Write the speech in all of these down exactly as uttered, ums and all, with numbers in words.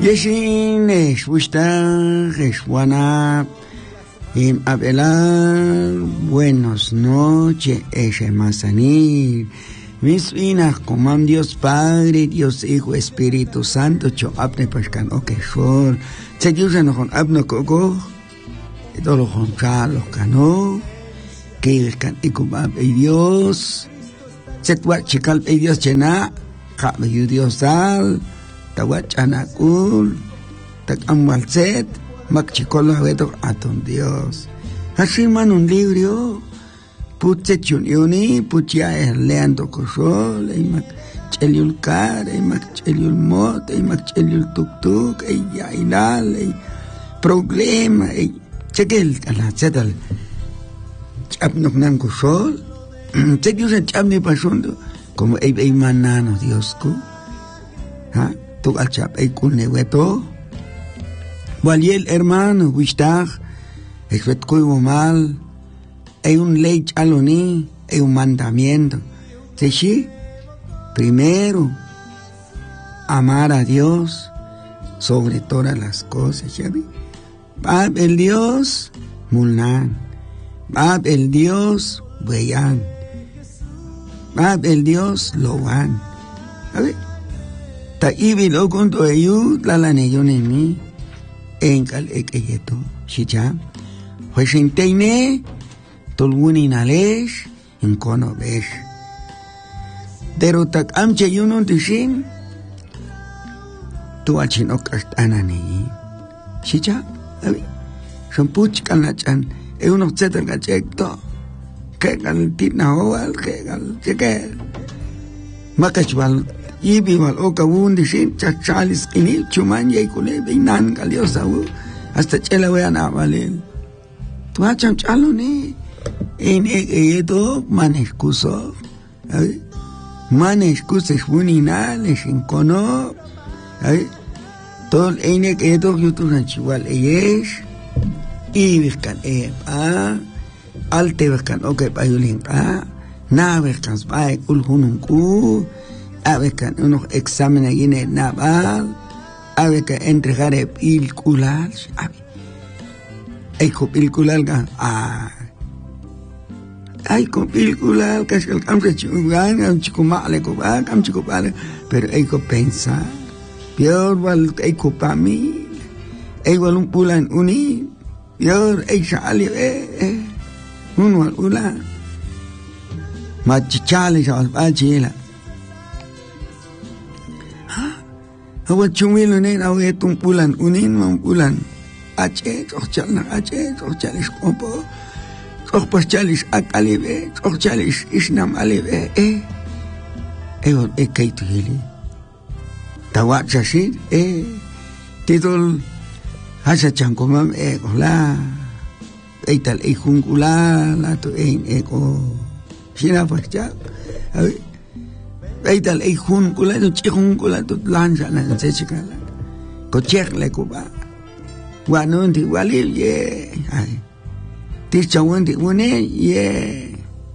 Yeshin es Wistag es Wanap Im Abelar. Buenos noches, es Masanil. Mis vinas, como Dios Padre, Dios Hijo, Espíritu Santo, cho apne pascan o que sol. Se yusan con abno coco, todos los conchalos cano, que el canticumab y Dios, se tuachical y Dios chena, cabe Dios dal, tawachanakul, tacamalset, machicola veto aton Dios. Así man un libro. Putse chuniuni, putia erleando cosol, ei mac cheliul car, ei mac cheliul mot, ei mac cheliul tuk-tuk, ei yailal, ei problema, ei chekel, ala zetal, chap nok nan cosol, chekius en chap ni pasundo, como ei ei manano Diosku, ha, tu al chap ei kuneweto, waliel hermano, wishtag, ek vet kuivo mal, hay un ley chaloni, hay un mandamiento. ¿Sí? Primero, amar a Dios sobre todas las cosas. ¿Ya vi? Bab el Dios, mulnan. Bab el Dios, weyan. Bab el Dios, loan. ¿Ya vi? Ta ibi lo kunto ayu, la la ne yo ne mi. Enkal ekeyeto. ¿Sí ya? Pues inteine. Tolwuni nalesh in kono besh. Pero tak amche yunun tishin tu achin okastanani. Shicha, abi. Shampuch kanachan e uno zetel gachekto. Que gal tina hoal que gal cheke. Makachwal ibi wal okawun dishin chachalis kinil chuman yekule binan galiosawu hasta chela wean abalin. Tu acham chaloni. En esto manescuso, manescuses buninales en cono, todo en esto yo tu ranchival es y buscan epa, alte buscan o que payulin a, na buscan spy culhununku, a buscan unos exámenes en el naval, a buscan entregar el pilcular, el pilcular a ay con película que es el campo de chugan un chico mal que va cam chico vale pero hay que pensar peor val hay que para mí hay val un pulan uni peor hay sale eh uno al ula machichale ya al chila ah hawa chumilo ne na we tung pulan uni un pulan ache chochalna ache chochalis compo och paschalis akalibe, och chalis isnam alibe, eh. Ewa e kaitu hili. Tawat sasid, eh. Titol hasa changkomam e kola. Eital e jungula, la to ein eko. Sina pascha. Eital e jungula, to chihungula, to lanza na sechikala. Ko chekle ko ba. Wanon ti walil ye. Ay. Tichawan de une, yeah.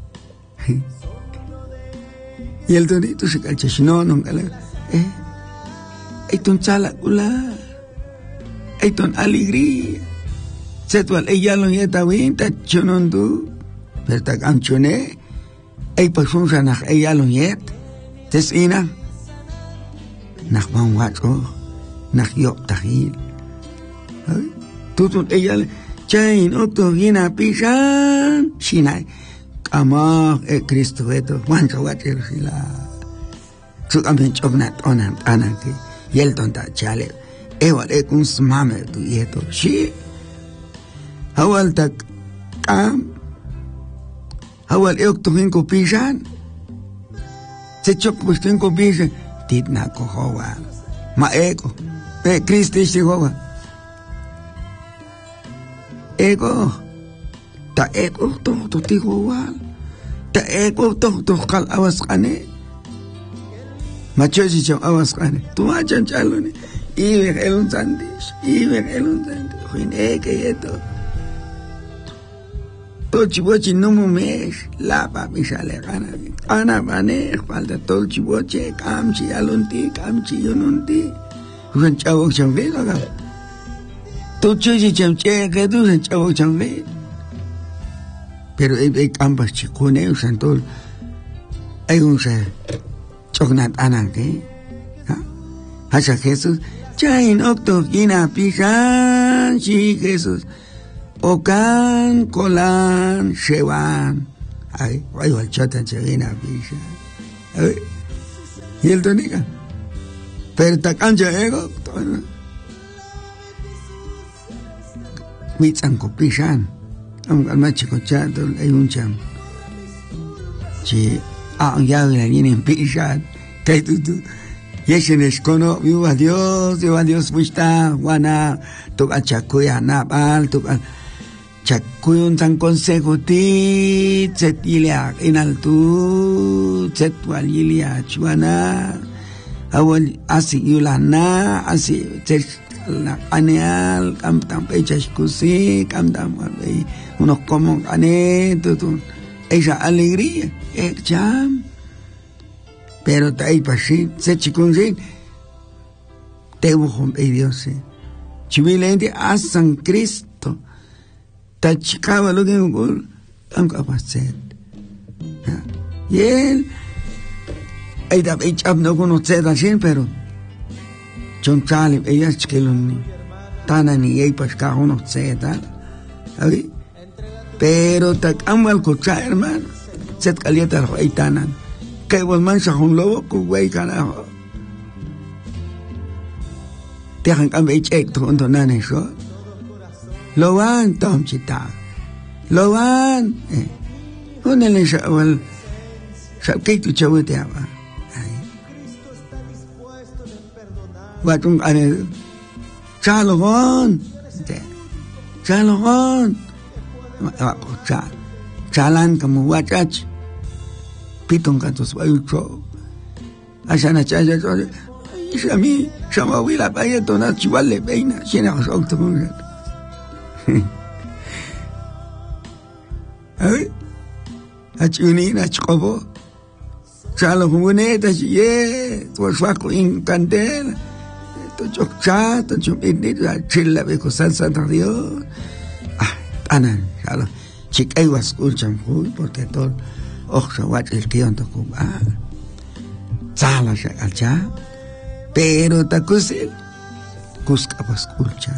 Y el tonito se calcha, si no, no, eh. Hay ton chala gula, hay ton alegría. Se tual, ella lo yeta bien, ta chonondu, pero ta canchone, hay pasun sanach, ella lo yet, tesina, nach man wacho, nach yop tahil. Tutun, ella le, chain octo gina pisan sinai kama e Cristo eto wancha wacher sila su kamen chognat onan anaki yel tonta chale e wale kun smame tu yeto shi hawal tak kam hawal e octo cinco pisan se chok pues cinco pisan titna ko hawa ma eko e Cristo shi hawa ego ta ego to to tigo wal ta ego to to kal awas kane macho si cham awas kane tu achan chalone ibe elun sandis ibe elun sandis hin eke eto to chibochi no mes la pa mi sale gana ana bane falta to chiboche kamchi alunti kamchi yonunti usan chavo chanve la tu chuchi chamche que tu usan chavo chanve pero hay ambas chicone usan todo hay un se chognat anan que hasta Jesús chain octo gina pijan si Jesús okan kolan shewan ay ay wal chatan chagina pijan ay y el tonica pero ta cancha ego mitsan ko pijan am alma chico chato hay un cham chi a ya la vienen pijan que tú tú Yeshenes kono viva Dios, viva Dios fuista, guana, toca chacuya napal, toca chacuyun tan consejo ti, setilia en altu, setualilia chuana, awal asi yulana, asi la aneal, cam tam pechas cusi, cam tam unos como ane, tu esa alegría, eh, cham. Pero tai pashi se chikunjin te buhom e Dios chivilente a San Cristo ta chikaba lo que gol tan capaces y él ay da echab no conoce da sin pero John Charlie ella chikeloni tana ni ei pasca uno se tal ¿sabes? Pero ta amal cocha hermano se calienta el rey tanan que vos manchas un lobo que güey carajo te han cambiado check tu cuando no eso lo van tom chita lo van eh uno le chaval sab que tu chavo te ama va tung ane chalón chalón va cha chalan como guachach pitong katos bayucho asana chaja cho shami shama wila paye to na chiwale beina shena osokto mun ay achuni na chkobo chalo humuneta ye to swako in candela to chokcha to chupini chilla be ko salsa de Dios ah anan chalo chikai was escuchan porque todo ojo, what el que anda con ah, sala se alcha, pero ta cusi, cusca pas culcha,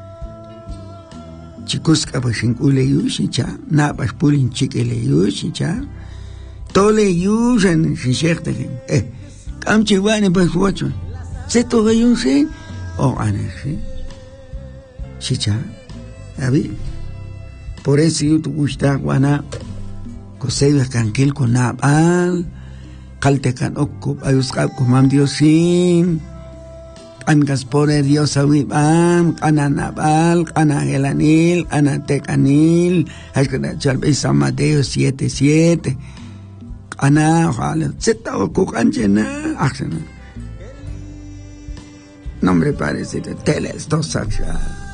chicusca pas en cule yusicha, na pas pulin chiquele yusicha, tole yusen si ciertele, eh, cam chiwane pas guacho, se todo yusen, o anerse, chicha, a ver, por eso yo te gusta guana. Koseva kankel ko nabal kalte kan okup ayus kap ko mam diosin kan gaspore dios awibam kana nabal kana helanil kana tekanil haskana chalbe San Mateo siete siete kana hal seta ko kanjena aksana nombre parece de teles dos sacha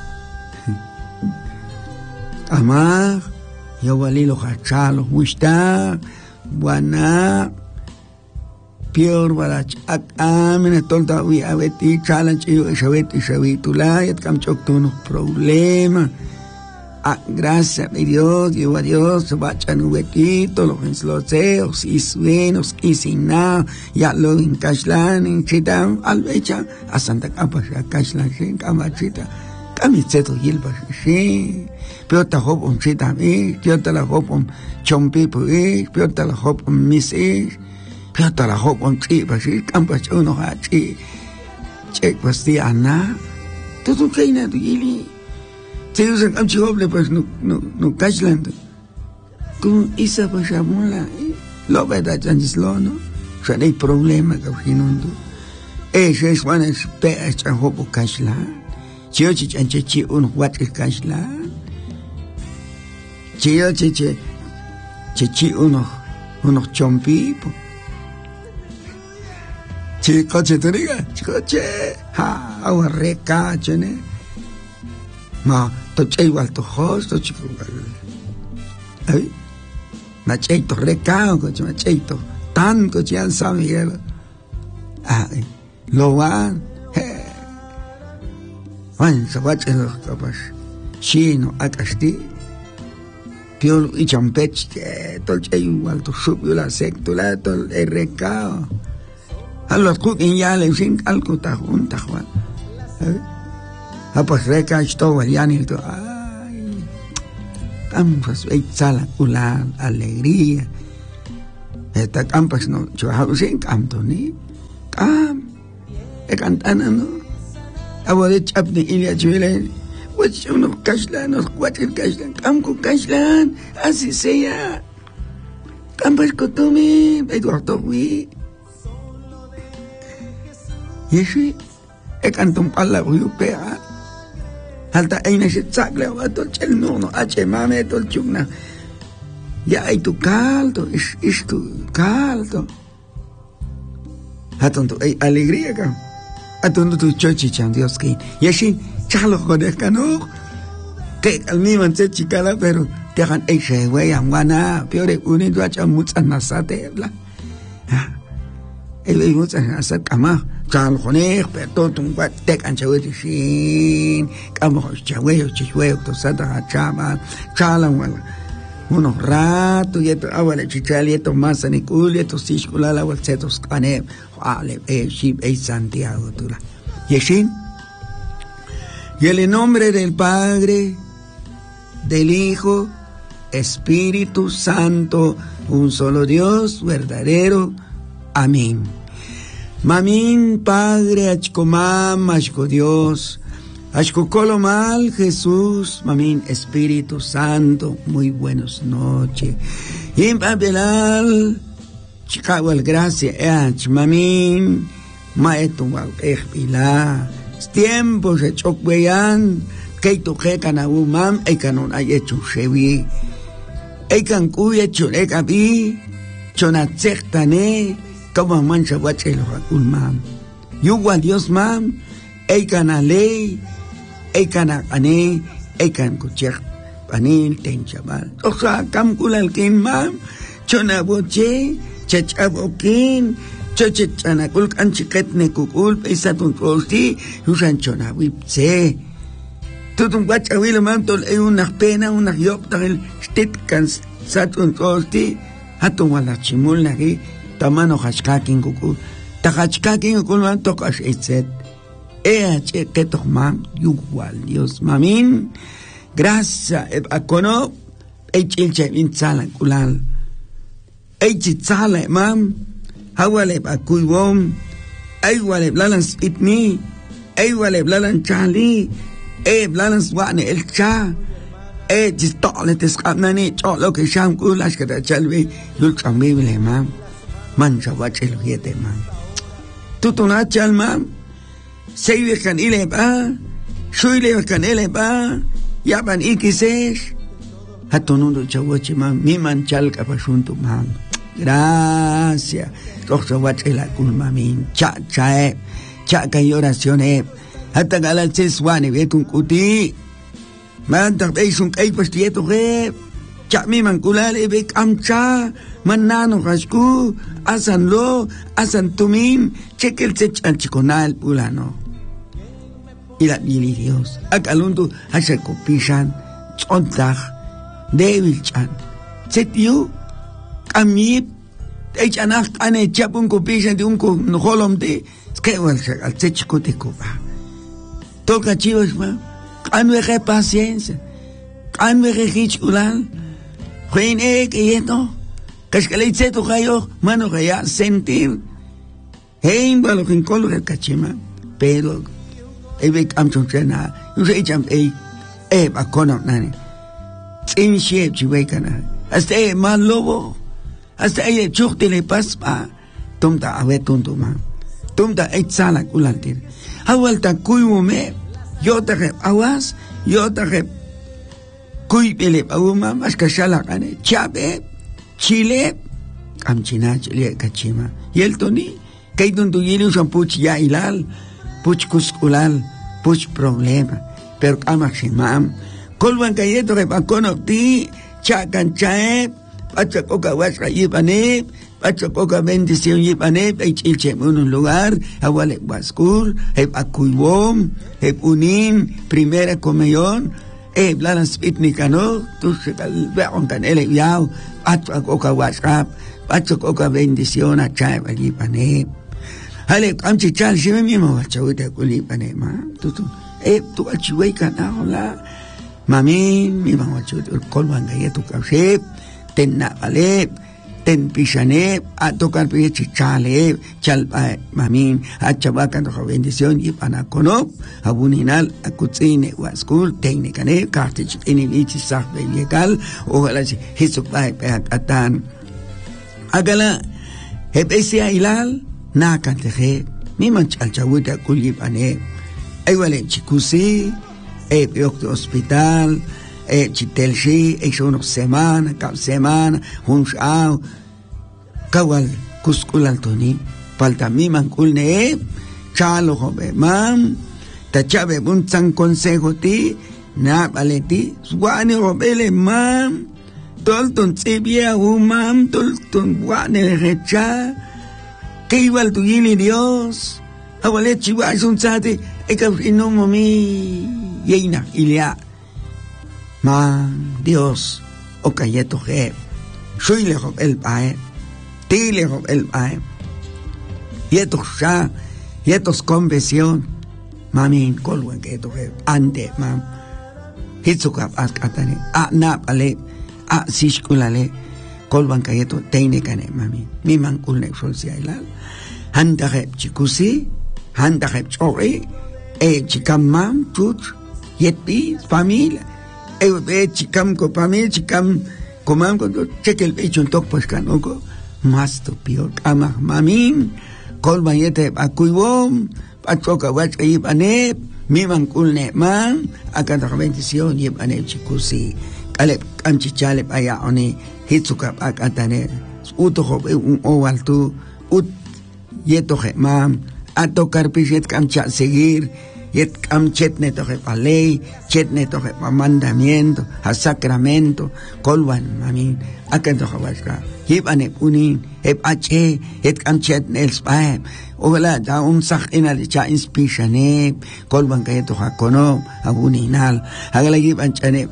amar yo valilo hachalo musta buana pior barach amene tolta wi aveti challenge yo shaveti shavitula et kam chokto no problema ah gracias a Dios yo a Dios bachan ubetito los los seos y suenos y sin nada ya lo en kashlan en chitam albecha a Santa Capa kashlan en kamachita kamiseto yilba shi pero ta hop on chita me pero ta la hop on chompi pues pero ta la hop on mise pero ta la hop on chi pa shi kampa chono ha chi check was di ana todo que na tu yili se usan am chi hop le pues no no no kashland con isa pa shamula lo veda changes lo no ya no hay problema que hinundo eso es one es pe a hop kashland chiyo chi chanche chi un wat kashland Chio che che che chi uno uno chompi chi coche te diga chi coche ha agua reca chene ma to che igual to host to chico ay ma che to reca coche ma che to tan coche al San Miguel ay lo van Juan Sabachelo capaz chino acasti piolo y champech tol igual to subió la sectula tol el recao a los cooking ya le sin algo ta junta Juan a pues reca esto valiani to ay campas hay sala ula alegría esta campas no yo hago sin canto ni cam e cantana no abode chapni ilia chule pues uno cashlan nos cuatro cashlan camco cashlan así sea campas cotome Eduardo wi yeshi e cantum palla yu pea alta aina se tsagle wa to chel no no ache mame to chugna ya hay tu caldo es es tu caldo atonto hay alegría ka atonto tu chochi chan Dios que yeshi chalo conozca no que al mismo se chicala pero te han ese güey amana peore unido a chamuts anasate bla el muts anasat kama chal conej pero todo un guate canchawe sin kamo chawe chiwe to sata chama chala wala unos ratos y esto agua le chichal y esto masa ni cul y esto sishkula la bolsetos cane ale e ship e Santiago tula yeshin y en el nombre del Padre del Hijo Espíritu Santo un solo Dios verdadero amén. Mamín Padre achkomam achko Dios achko kolomal Jesús mamín Espíritu Santo muy buenas noches y papelal chikawal gracia ech mamín maetu wal ejpila tiempo se chokweyan kay tuke kanawu mam ay kanon ay echu shewi ay kan kuya chule kabi chonatsektane como mancha guachelo hakul mam yuwa Dios mam ay kanale ay kanakane ay kan kuchek panil tenchabal oxa kam kulal kin mam chonaboche chachabokin choche chanakul kanchiket ne kukul peisatun kolti yusan chonawipse tutun guachawilo mam tol ay unak pena unak yop takil stit kan satun kolti hatun wala chimul naki tamano hachkakin kukul takachkakin kukul mam tokash itzet ea che ketok mam yugual Dios mamin gracia akono ay chilche intzala kulal ay chitzala mam hawale bakuywom ay wale blalans itni ay wale blalan chali ay blalans wane el cha ay jistole tesqamnani cholo ke sham kulash kada chalwe yul chambe le mam mancha wachel yete mam tutuna chal mam seywe kan ile ba shuile kan ile ba yaban ikisesh hatunundo chawachi mam mi manchal ka pasuntu mam gracias cojo la culmamin cha cha cha que oraciones hasta galal seswane ve con cuti manda veis un kay pastieto re cha mi manculale ve camcha manano rasku asanlo asantumin chekel sechan chiconal pulano y la mili Dios akalundu hace copishan chontag devil chan setiu amip echanach ane chapun copishan de un no holom de que wal al techo de copa toca chivos ma anwe re paciencia anwe re hichulan queen e que yeto cascalite to gayo mano gaya sentir hein balo kin kolo el kachima pero ebe amchon chena yo se echam e e ba kono nani tin she chiwe kana hasta e mal lobo hasta ahí chukte le paspa tumta ave tuntuma tumta etsala kulantir awalta kuyume yo te awas yo te kuy pele awuma mas kashala kane chabe chile amchina chile kachima yel toni kay tuntu yelu sampuch ya ilal puch kuskulal puch problema pero kama shimam kolwan kayeto ke pakonopti chakan chae pachacoca huasca yipane, pachacoca bendición yipane, pechilche en un lugar, aguale huascul, hep acuibom, hep unin, primera comunión, hep lalan spitnicano, tu se vean canele yao, pachacoca huasca, pachacoca bendición a chava yipane. Hale, amchichal, si me mismo bachawita culipane, ma, tu tu, hep tu achihueca na hola. Mami, mi mamá chuto, el colban de tu cauce, ten navale, ten pisane, a tocar pie chichale, chal, mami, a chabaca no bendición y panacono, a buninal, a cucine, o a school, técnica, ne, cartich, en el ichi sabe legal, o a la hizo pa, a tan. Agala, hepesia ilal, na canteje, mi manchal chabuta culipane, igual chicusi, eh, de hospital, eh, chitelshi, eh, una semana, cada semana, un shao, kawal, kuskul altoni, falta mi manculne, eh, chalo jobe, mam, tachabe un san consejo ti, na valeti, suane robele, mam, tolton tibia, un mam, tolton guane recha, que igual tu yili Dios, abuelet chihuahua, es un sate, eh, que no mami. Yeina ilia ma Dios o cayeto je soy lejos el pae ti lejos el pae yetos ya yetos conversión mami colwen que to je ante mam hitsuka askatane a na pale a sishkulale colban cayeto teinekane mami mi man kulne solsia ilal handa je chikusi handa je chori e chikamam tuch yetpi familia e be chicam co familia chicam comam con cheque el pecho un toque pues canoco más to peor ama mamin colba yete acuibom pachoca wach yipane mi manculne man acá la bendición yipane chikusi kale amchichale paya oni hitsuka akatane uto jobe un ovaltu ut yeto mam a tocar pichet camcha seguir yet am chetne toje pa ley, chetne toje pa mandamiento, a sacramento, colban mamin, akan toje vasca, hip ane punin, hip ache, et am chetne el spaem, ola da un sach ina de cha inspishane, colban kaya toja kono, abuninal, agala hip anchane,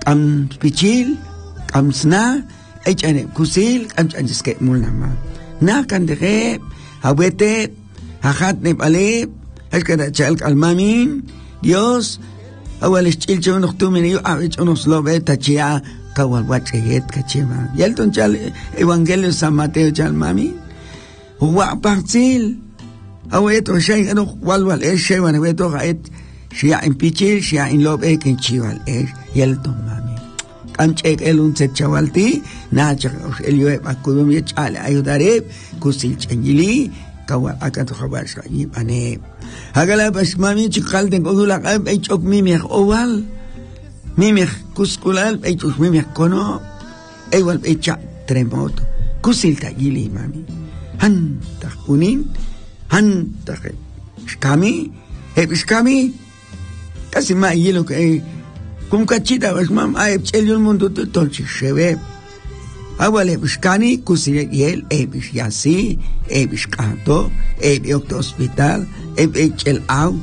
am pichil, am sna, echane kusil, am chanjiske mulnama, na kan de awete, ajat ne pale, es que da chal calmamin Dios awal chilcho no tu mini a hecho nos lo ve tachia kawal wachet kachema y el ton chal evangelio San Mateo chal mami huwa partil aweto shay no walwal es shay wan weto gaet shia in pichil shia in lo be ken chival es y el ton mami am chek el un set chavalti na chak el yo akudum ye chal ayudare kusil changili kawal akan to khabash yi ane hagala bas mami chikal den odula ay chok mimir owal mimir kuskulal ay chok mimir kono igual echa tremoto kusil tagili mami han ta unin han ta skami e skami casi ma yelo que cum cachita bas mam ay chel el mundo todo cheve awale biskani kusil yel e bis yasi e biskato e biok hospital e el au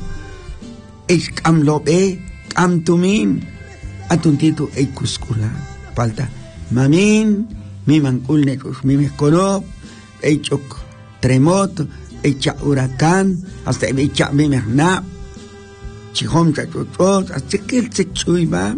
es cam lobe cam tumin atuntito e kuskula falta mamin mi manculne kus mi meskono e chok tremoto e cha huracán hasta e cha mi merna chihom cha chot hasta que el se chuiba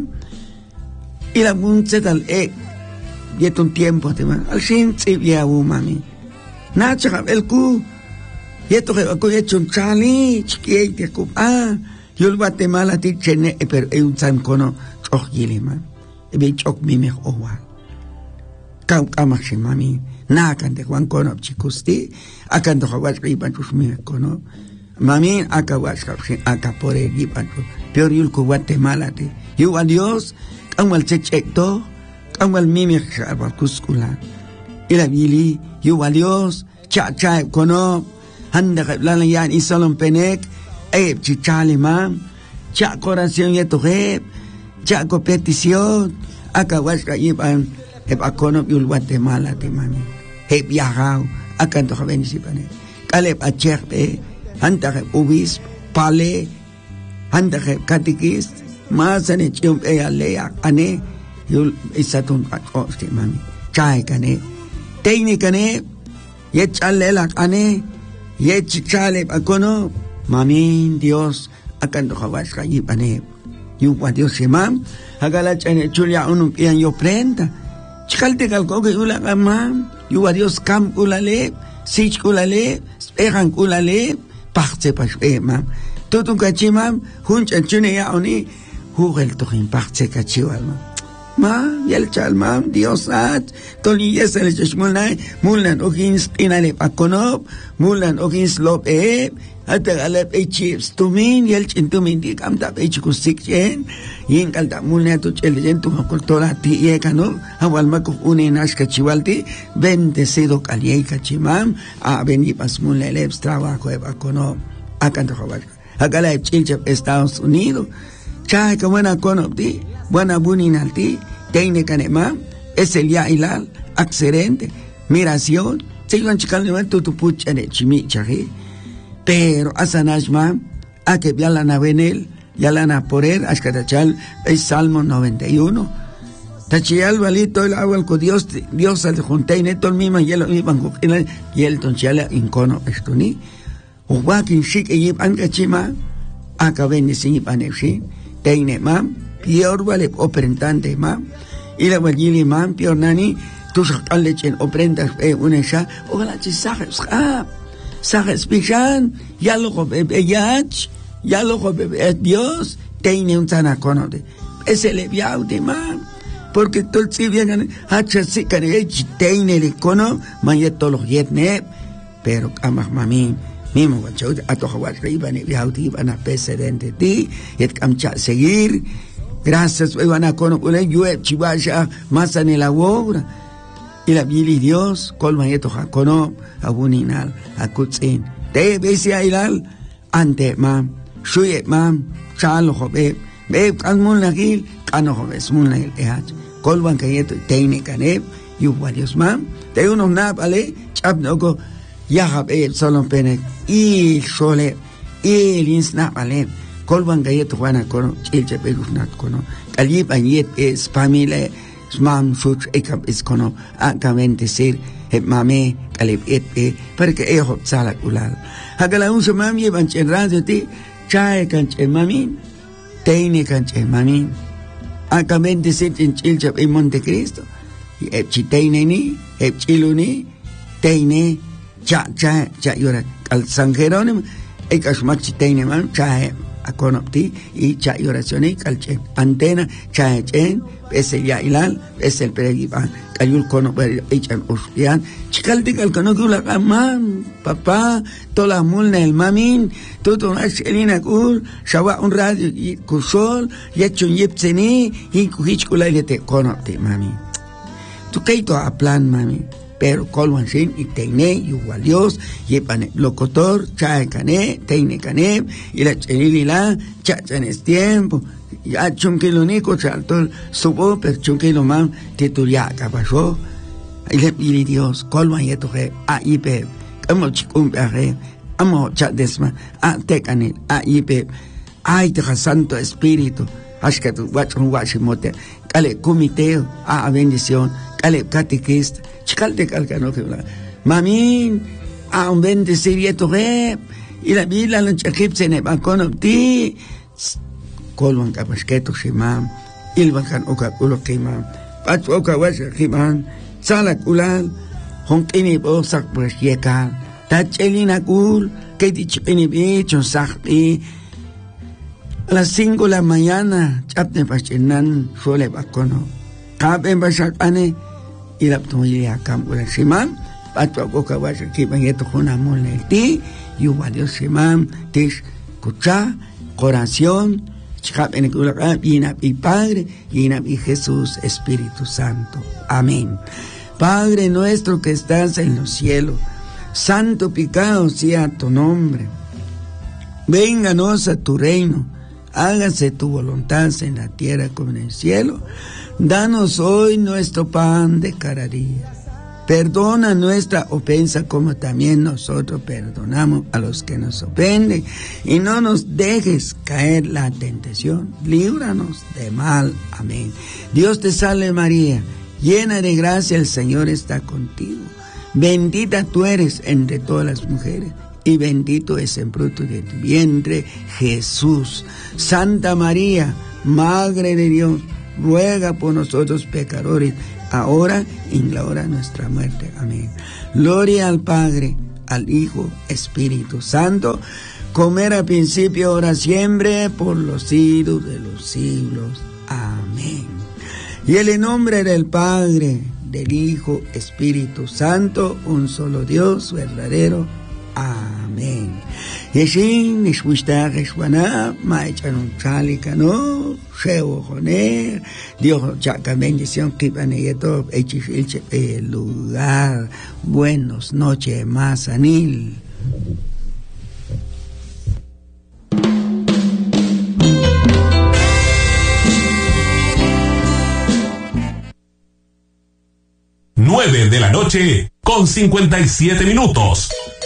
y la munce tal e yeto un tiempo tema al sin se via u mami nacha el ku yeto que ko hecho un chali chique de ku ah yo el Guatemala ti chene pero e un san kono chok yilema e be chok mi me owa kam kam mami na kan de Juan kono chikusti akan do hawas riban tus mi kono mami akawas kapsin akapore giban pero yul ku Guatemala ti yo a Dios kamal chechekto kamal mimi khaba kuskula ila bili yo a Dios cha cha kono handa la yan isalon penek e chichale mam cha corazón yeto he cha competición akawas riban he akono yul Guatemala te mami he viajado akanto javenisipane kalep acherpe anta he ubis pale anta he catequist más ane chium e alea ane yul isatun akoste mami chai kane técnica ne yet alela ane yet chale akono mami Dios akanto jawas kayipane yu wa Dios semam hagala chane chulia unum pian yo prenda chikalte kalko que ula gamam yu wa Dios kam ulale sich ulale speran ulale parte pas e mam tutun kachimam hunch chune ya oni hugel tohin parte kachiwal mam ma yel chalmam Dios at toli yesel chmulnai mulan ogins inale pakonop mulan ogins lop e ata alep e chips tumin yel chintumin di kamta e chikusik chen yin kalta mulne tu chelen tu kultura ti ye kanu awal maku unenash kachiwalti bendecido kalie kachimam a beni pas mulne leps trabajo e pakonop akanto hawal agala e chilchap Estados Unidos cha que buena conopti buena buninalti técnica nema es el ya ilal excelente miración se iban chicando de tu pucha de chimichaje pero asanashma a que ya la navenel ya la na por él ashkatachal es Salmo noventa y uno tachial valito el agua con Dios Dios al juntaine todo el mismo hielo mi banco y el tonchala incono estuni o wakin shik y ankachima acaben sin paneshi teine mam pior vale operantante mam y la vallili mam pior nani tu sacan lechen oprentas e unesha o la chisajes ah sajes pichan ya lo bebe yach ya lo bebe Dios teine un sana conote ese le viau de mam porque todo si bien hacha si care teine le cono mayeto los yetne pero amah mami mismo guacho a to hawat riba ni viauti van a precedente ti et kamcha seguir gracias van a cono ule yue chiwasha masa ni la obra y la bili Dios colma yeto hakono abuninal akutzin te besia ilal ante mam shuye mam chalo hobe be kanmun lagil kano hobes mun lagil ehach colban kayeto teine kaneb yu Dios mam te uno na vale chap noko yahab e solon pene il sole il insna vale kolban gayet wana kono chilche pelufnat kono kalib anyet es famile smam such ekab is kono akamente sir he mame kalib et e porque e hot sala ulal hagala un mami van radio ti chae kan che mami teine kan che mami akamente sir in chilche e Monte Cristo e chiteine ni e chiluni teine cha cha cha yora al San Jerónimo e kasmachi teine man cha a conopti y cha oraciones calche antena cha chen es el ya ilal es el peregiban cayul cono per echan uspian chikalte cal cono la man papá toda mulna el mamin todo una chelina kul shawa un radio y kusol y hecho yepseni y kuhichkula y te conopti mami tu kaito a plan mami pero colwan sin y teine igual Dios y pane locutor chae cane teine cane y la chenilila chacha en este tiempo ya chunquilo nico chaltol subo per chunquilo man titulia capasó y le pide Dios colwan y toje a ipe como chicum perre amo chatesma a tecane a ipe ay te santo espíritu ashkatu wachon washimote kale comiteo a bendición kale catequista chikalte calcano que la mamin a un bendecir y esto re y la vida la chakipse ne bakono ti kolwan kapasketo shimam ilban oka ulo kima pat oka washa kiman sala kulal honkini bo sak presieka tachelina kul que dichini bicho sakti a las cinco de la mañana chapne pachenan suele bakono kapen bashakane y la tuya campo shimam patwa boka washa kiman yeto juna mole ti yuwa Dios shimam tish kucha oración chikapen kula yina y Padre yina y Jesús Espíritu Santo amén. Padre nuestro que estás en los cielos, santificado sea tu nombre, vénganos a tu reino, hágase tu voluntad en la tierra como en el cielo. Danos hoy nuestro pan de cada día. Perdona nuestra ofensa como también nosotros perdonamos a los que nos ofenden. Y no nos dejes caer la tentación. Líbranos de mal. Amén. Dios te salve María, llena de gracia, el Señor está contigo. Bendita tú eres entre todas las mujeres, y bendito es el fruto de tu vientre, Jesús. Santa María, Madre de Dios, ruega por nosotros pecadores, ahora y en la hora de nuestra muerte. Amén. Gloria al Padre, al Hijo, Espíritu Santo, como era al principio, ahora siempre, por los siglos de los siglos. Amén. Y en el nombre del Padre, del Hijo, Espíritu Santo, un solo Dios verdadero. Amén. Yeshin, Nishwishta, Reshwana, Maichanun Chalikano, Shewo Joner, Dios Chaca bendición, Kipaneyeto, Echifilche, el lugar. Buenos noches, Mazanil. Nueve de la noche con cincuenta y siete minutos.